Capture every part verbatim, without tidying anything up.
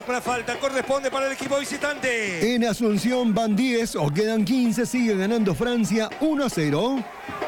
Una falta corresponde para el equipo visitante. En Asunción van diez o quedan quince, sigue ganando Francia uno a cero.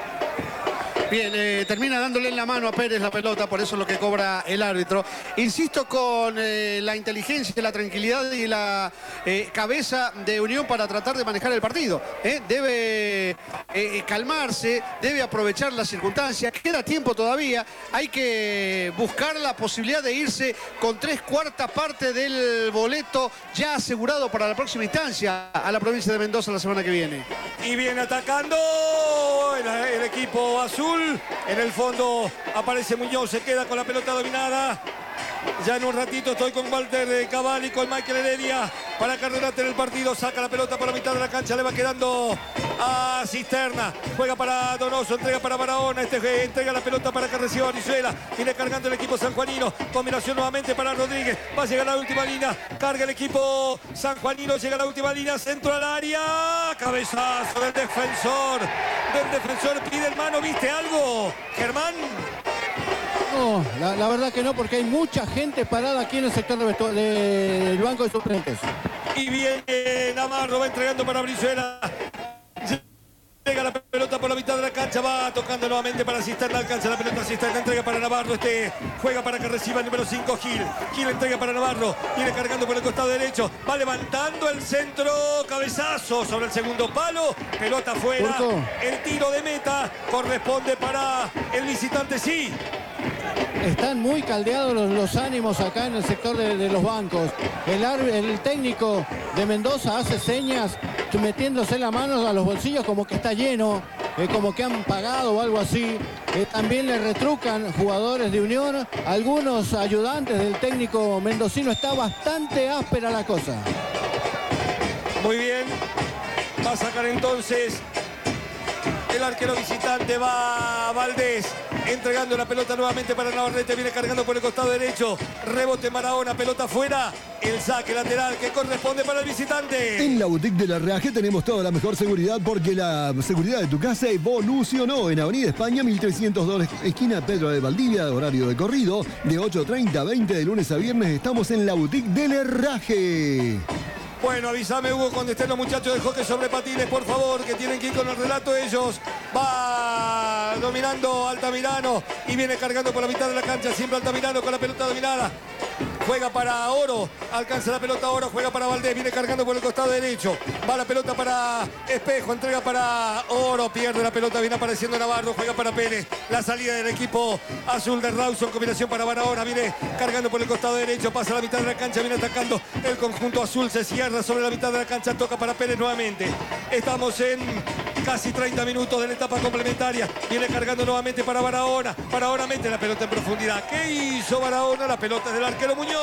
Bien, eh, termina dándole en la mano a Pérez la pelota, por eso es lo que cobra el árbitro. Insisto con eh, la inteligencia, la tranquilidad y la eh, cabeza de Unión para tratar de manejar el partido. ¿eh? Debe eh, calmarse, debe aprovechar las circunstancias. Queda tiempo todavía. Hay que buscar la posibilidad de irse con tres cuartas partes del boleto ya asegurado para la próxima instancia a la provincia de Mendoza la semana que viene. Y viene atacando el, el equipo azul. En el fondo aparece Muñoz, se queda con la pelota dominada. Ya en un ratito estoy con Walter Cavalli, con Michael Heredia para Cardenate en el partido. Saca la pelota por la mitad de la cancha, le va quedando a Cisterna. Juega para Donoso, entrega para Barahona. Este entrega la pelota para que reciba Brizuela. Viene cargando el equipo sanjuanino. Combinación nuevamente para Rodríguez. Va a llegar a la última línea. Carga el equipo sanjuanino. Llega a la última línea. Centro al área. Cabezazo del defensor. Del defensor pide el mano. ¿Viste algo, Germán? No, la, la verdad que no, porque hay mucha gente parada aquí en el sector de vestu- de, del banco de suplentes. Y viene Navarro, va entregando para Brizuela. Llega la pelota por la mitad de la cancha, va tocando nuevamente para Cisterna, alcanza la pelota Cisterna, entrega para Navarro, este juega para que reciba el número cinco, Gil. Gil entrega para Navarro, viene cargando por el costado derecho, va levantando el centro, cabezazo sobre el segundo palo, pelota afuera, el tiro de meta corresponde para el visitante, sí. Están muy caldeados los, los ánimos acá en el sector de, de los bancos. El, el técnico de Mendoza hace señas metiéndose la mano a los bolsillos como que está lleno, eh, como que han pagado o algo así. Eh, también le retrucan jugadores de Unión, algunos ayudantes del técnico mendocino. Está bastante áspera la cosa. Muy bien, va a sacar entonces el arquero visitante, va Valdés, entregando la pelota nuevamente para Navarrete, viene cargando por el costado derecho, rebote Barahona, pelota afuera, el saque lateral que corresponde para el visitante. En la boutique del Herraje tenemos toda la mejor seguridad porque la seguridad de tu casa evolucionó. En Avenida España mil trescientos dos, esquina Pedro de Valdivia, horario de corrido, de ocho treinta a veinte de lunes a viernes. Estamos en la boutique del Herraje. Bueno, avísame, Hugo, cuando estén los muchachos del hockey sobre patines, por favor, que tienen que ir con el relato ellos. Va dominando Altamirano y viene cargando por la mitad de la cancha, siempre Altamirano con la pelota dominada. Juega para Oro, alcanza la pelota Oro, juega para Valdés, viene cargando por el costado derecho. Va la pelota para Espejo, entrega para Oro, pierde la pelota, viene apareciendo Navarro, juega para Pérez. La salida del equipo azul de Rawson, combinación para Barahona, viene cargando por el costado derecho, pasa a la mitad de la cancha, viene atacando el conjunto azul, se cierra sobre la mitad de la cancha, toca para Pérez nuevamente. Estamos en casi treinta minutos de la etapa complementaria. Viene cargando nuevamente para Barahona. Barahona mete la pelota en profundidad. ¿Qué hizo Barahona? La pelota es del arquero Muñoz.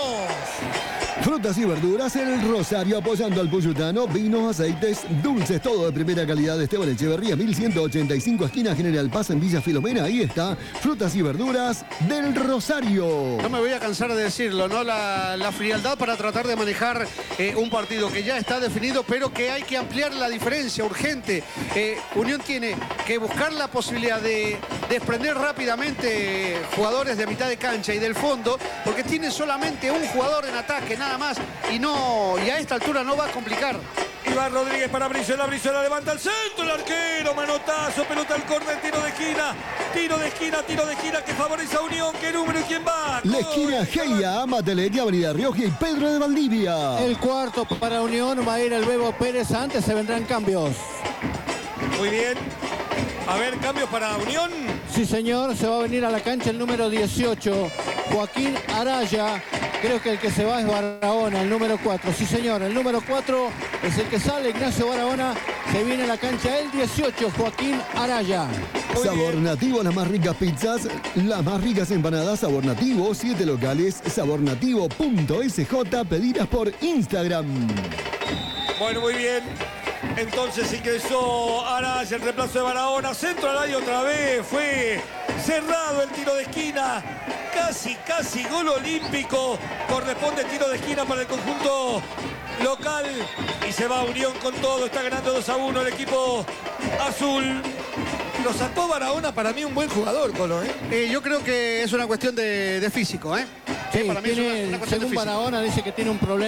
Frutas y verduras en el Rosario, apoyando al Puyutano, vinos, aceites, dulces, todo de primera calidad. Esteban Echeverría, mil ciento ochenta y cinco, esquina General Paz, en Villa Filomena. Ahí está, frutas y verduras del Rosario. No me voy a cansar de decirlo, ¿no? La, la frialdad para tratar de manejar eh, un partido que ya está definido, pero que hay que ampliar la diferencia, urgente. Eh, Unión tiene que buscar la posibilidad de desprender rápidamente jugadores de mitad de cancha y del fondo, porque tiene solamente un jugador en ataque, nada más, y no, y a esta altura no va a complicar. Iván Rodríguez para Brizuela, Brizuela levanta el centro, el arquero, manotazo, pelota al córner, tiro de esquina, tiro de esquina, tiro de esquina que favorece a Unión. ¿Qué número y quién va? La esquina Geia, Amatelería, Avenida Rioja y Pedro de Valdivia. El cuarto para Unión va a ir el Bebo Pérez, antes se vendrán cambios. Muy bien. A ver, cambios para Unión. Sí, señor, se va a venir a la cancha el número dieciocho, Joaquín Araya. Creo que el que se va es Barahona, el número cuatro. Sí, señor, el número cuatro es el que sale, Ignacio Barahona. Se viene a la cancha el dieciocho, Joaquín Araya. Sabor Nativo, las más ricas pizzas, las más ricas empanadas. Sabor Nativo, siete locales, sabornativo punto s j, pedidas por Instagram. Bueno, muy bien. Entonces ingresó Araya, el reemplazo de Barahona. Centro al área otra vez. Fue cerrado el tiro de esquina. Casi, casi gol olímpico. Corresponde tiro de esquina para el conjunto local. Y se va a Unión con todo. Está ganando dos a uno el equipo azul. Lo sacó Barahona, para mí un buen jugador, Colo, ¿eh? Eh, yo creo que es una cuestión de, de físico, ¿eh? Sí, para mí es tiene, una, una cuestión según de físico. Barahona dice que tiene un problema